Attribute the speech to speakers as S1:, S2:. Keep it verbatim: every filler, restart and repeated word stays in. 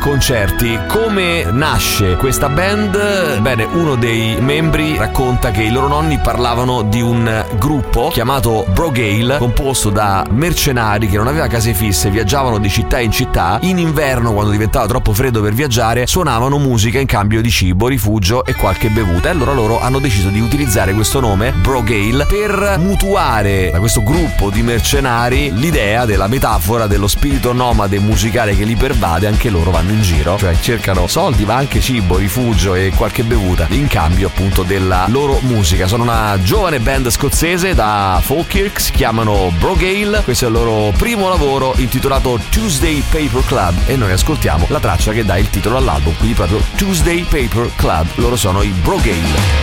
S1: concerti. Come nasce questa band? Bene, uno dei membri racconta che i loro nonni parlavano di un gruppo chiamato Brogale, composto da mercenari che non aveva case fisse, viaggiavano di città in città. In inverno, quando diventava troppo freddo per viaggiare, suonavano musica in cambio di cibo, rifugio e qualche bevuta. E allora loro hanno deciso di utilizzare questo nome, Brogale, per mutuare da questo gruppo di mercenari l'idea della metafora dello spirito nomade musicale che li pervade. Anche loro vanno in giro, cioè cercano soldi ma anche cibo, rifugio e qualche bevuta in cambio appunto della loro musica. Sono una giovane band scozzese da Falkirk, si chiamano Brogale. Questo è il loro primo lavoro intitolato Tuesday Paper Club e noi ascoltiamo la traccia che dà il titolo all'album, quindi proprio Tuesday Paper Club. Loro sono i Brogale.